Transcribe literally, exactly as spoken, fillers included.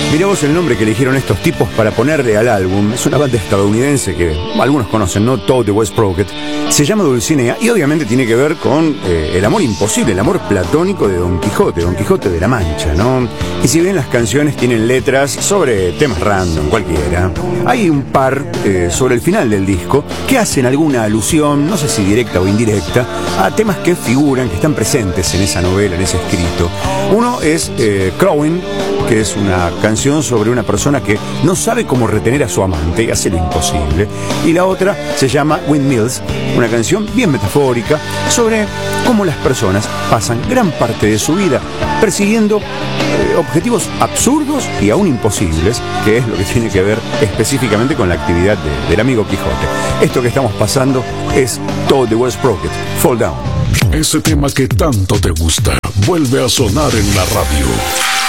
Mirá vos el nombre que eligieron estos tipos para ponerle al álbum. Es una banda estadounidense que algunos conocen, ¿no? Toad the West Sprocket. Se llama Dulcinea y obviamente tiene que ver con eh, el amor imposible, el amor platónico de Don Quijote, Don Quijote de la Mancha, ¿no? Y si bien las canciones tienen letras sobre temas random, cualquiera, hay un par eh, sobre el final del disco que hacen alguna alusión, no sé si directa o indirecta, a temas que figuran, que están presentes en esa novela, en ese escrito. Uno es eh, Crowing, que es una canción sobre una persona que no sabe cómo retener a su amante y hace lo imposible. Y la otra se llama Windmills, una canción bien metafórica sobre cómo las personas pasan gran parte de su vida persiguiendo eh, objetivos absurdos y aún imposibles, que es lo que tiene que ver específicamente con la actividad de, del amigo Quijote. Esto que estamos pasando es Toad the West Sprocket, Fall Down. Ese tema que tanto te gusta vuelve a sonar en la radio.